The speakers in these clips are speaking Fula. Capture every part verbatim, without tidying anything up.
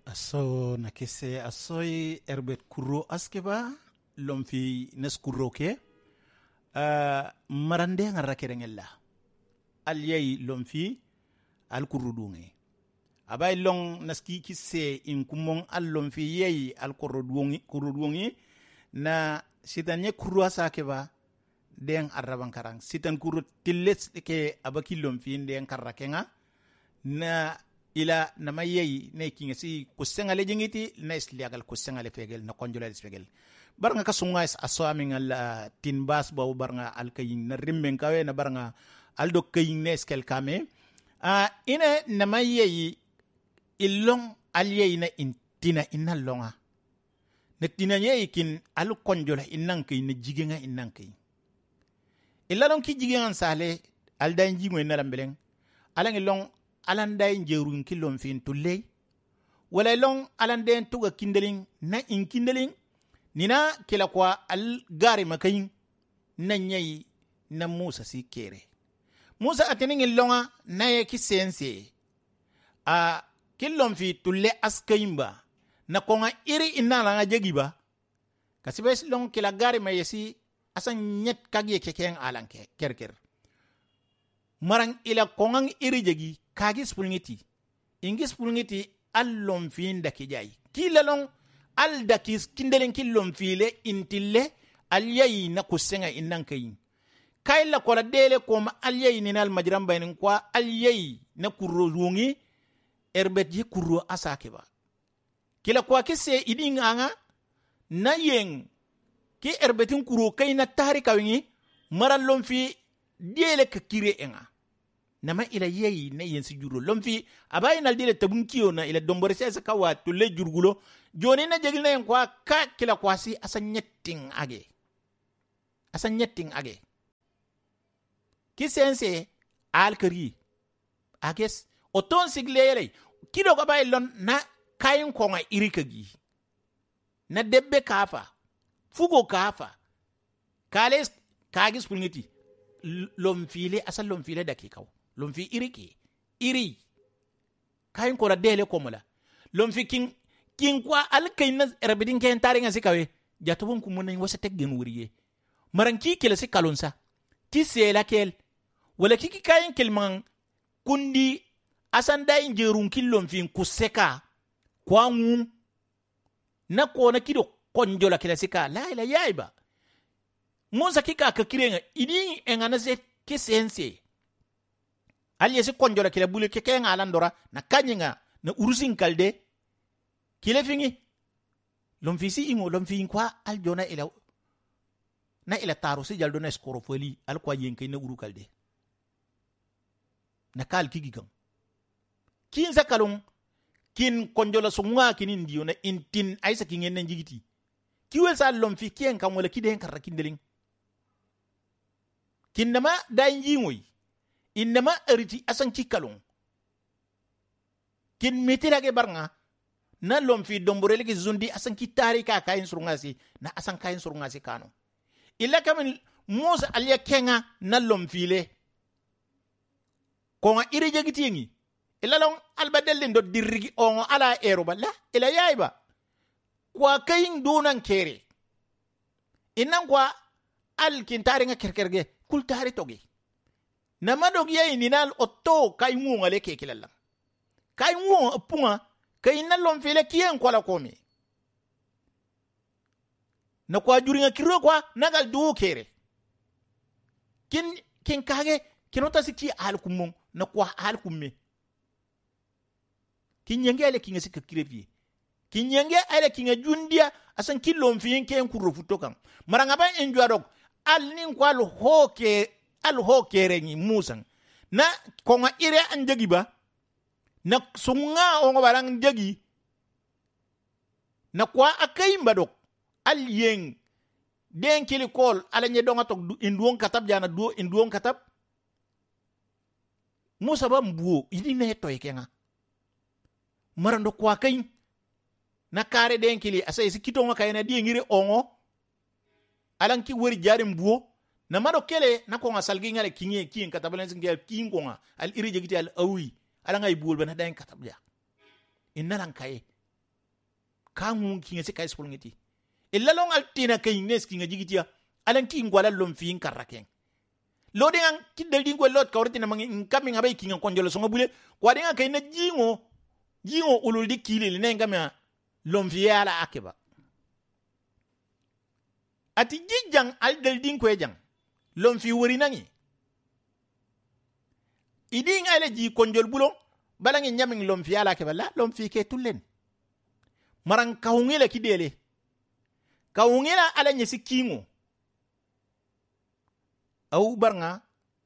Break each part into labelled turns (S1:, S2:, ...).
S1: aso na kese asoy erbet kuro askeba lom fi nes kuro ke uh, marande ngara kerengella al yey lom fi al kuru dunge abay long naski kisse in kumon al lom fi yey al kuru dungi kuru dungi na sitanye kuru asakeba den araban karang sitan kuru tilles ke abaki lom fi den karakenga na ila nama yeyi ne kinga si kusengale jingiti na isliagal kusengale fegel na konjola fegel baranga kasunga is aswami ngal tinbas baw baranga alkayin na rimmen kawe na baranga aldo kayin ne skel kame a ina nama yeyi illong alyeyi na intina inna longa na tina yeyi kin alu konjola innan kay na jigenga innan kay illa long ki jigenga sale aldan jingwe na lambeleng alangi long alanday njerun kilom fin tulle wala long alanden tuga kindeling na in kindeling nina kila kwa al gari makayin na nyai na Musa si kere Musa atening longa na ye kisense a kilom fi tulle askayimba na konga iri inala nga jegiba kasibes long kila gari mayesi asan nyet kagye kekeng alanke kerker marang ila kongang iri jegi kagi spulngiti ingi spulngiti allom fin da kijai kilalong al dakis kindelen killom file intille alyayi na kusenga innan kayin kayla kola dele ko ma alyayi ni nal majram bayin kwa alyayi na kurro rungi erbet ji kurro asake ba kila kwa kisse idin anga na yeng ki erbetin kurro kayna tarika wingi marallom fi dele ka kire enga nama ila yeyi na yensi juro lomfi abayi nal dile tabunkiyo na ila dombore sesa kawa tulle jurgulo joni na jegil na kwa ka kila kwasi asa nyetting age asa nyetting age kisense alkari ages oton sigleyele kido ko bay lon na kayin ko nga irikagi na debbe kafa fugo kafa kales kagis pulngiti lomfile asa lomfile dakikaw lomfi iriki iri kayin ko dele ko mala lomfi king king kwa alkay na rabidin ken tari nga sikawe jatubun ku munen wasa teggen wuriye maranki kele se kalonsa ti sela kel wala kiki kayin kelman kundi asan da injerun killom fin kuseka kwa ngu na ko na kido konjola kele sika la ila yaiba Musa kika ka kirenga idi engana se kisense aliye se konjola kila bule keke nga alandora na kanyinga na urusin kalde kile fingi lomfisi ingo lomfi kwa aljona ila na ila taro se jaldo na skoro foli al kwa yenke na uru kalde na kal kigigam kin sakalon kin konjola sunga kinin diyo na intin aisa kingen na njigiti kiwel sa lomfi kien kam wala kiden karra kindeling kinnama dayin yingoy innama eriti asan kikalon kin mitirage barnga na lomfi domborele ki zundi asan kitari ka kayin surungasi na asan kayin surungasi kano illa kamin Musa aliya kenga na lomfile konga iri jagitiyengi illa long albadel ndo dirigi ongo ala eroba la ila yaiba kwa kayin dunan kere innan kwa al kintari nga kerkerge kul tari togi nama dog yai ninal otto kay ngunga le kekilalla kay ngunga punga kay nalom fele kien kwala komi na kwa juringa kiro kwa nagal du kere kin kin kage kinota siki al kumon na kwa al kumme kin yenge ale kinga sikka kirevi kin yenge ale kinga jundia asan kilom fi ken kuro futokan maranga ba enjwa dog al nin kwa al hoke al hokere ni Musa na konga ire anjagi ba na sunga ongo barang jagi na kwa akayimba dok al yeng den kili kol ala nye donga tok induon katab jana duo induon katab Musa ba mbuo idi ne to yekenga marando kwa kay na kare den kili asa isi kitonga kayena di ngire ongo alanki wori jare mbuo na mado kele na ko nga salgi ngale kinye kin katabalen ngel kin ko nga al iri jegiti al awi ala ngay buul bana dañ katabja inna lan kay kangun kinga se kais polngeti illa long altina kay nes kinga jigitia alan ki ngwala lom fi karaken lodi ngan kidel dingo lot kawrti na mangi kami ngabai kinga konjolo songa bule kwadi nga kay na jingo jingo ulul di kili ne ngama lom fi ala akeba ati jijang al del din kwejang lom fi wori nangi idi nga le ji konjol bulo balangi nyaming lom fi ala akeba la lom fi ke tulen marang kaungela kidele kaungela ala nyesi kingo au barnga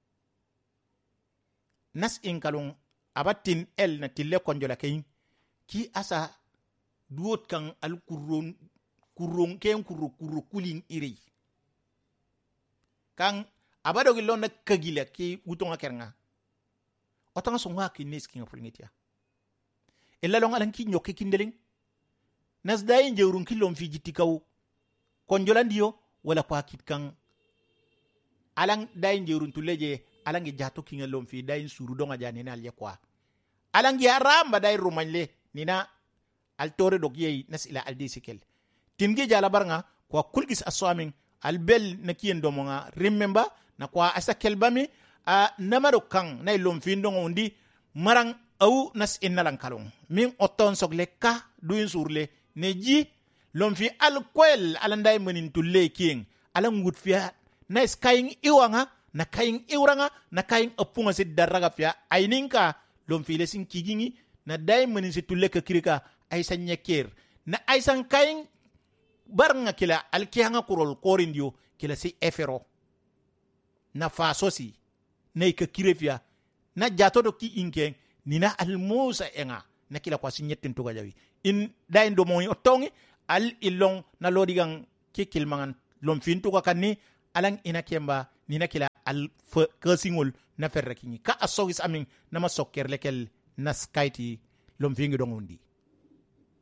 S1: nas inkalung abatin el na tille konjola kayin ki asa duot kan al kurron kurron ken kurro kurro kulin iri kan abado gilon na kagila ki utonga kernga otanga songa ki nes kinga fulngitia ella long alan ki nyoke kindeling nas dayin jewrun kilom fi jitikaw konjola ndiyo wala kwa kitkan alang dayin jewrun tuleje alangi jato kinga lom fi dayin suru donga jane na alye kwa alangi aramba dayin romanle nina altore dogye nas ila aldi sikel tinge jala barnga kwa kulgis aswamin albel na kiyen domonga remember na kwa asa kelbami a namaro kan na lom fi ndongo ndi marang au nas innalan kalong min oton sogle ka duin surle neji lom fi alkwel alanday menin tulle king alang gut fiya na skying iwanga na kaing iwranga na kaing apunga si daraga fiya aininka lom fi lesin kigingi na day menin si tulle ka kirika aysan nyeker na aysan kaing barnga kila alkiyanga kurol korindio kila si efero na fasosi na ka kirefia na jatodo ki inken nina almusa enga na kila kwa sinyetin to gajawi in day ndo mo otongi al ilong na lodigang kikil mangan lom fintu ka kanni alang ina kemba nina kila al kasingol na ferrekini ka asogis amin na masokker lekel na skaiti lom fingi dongondi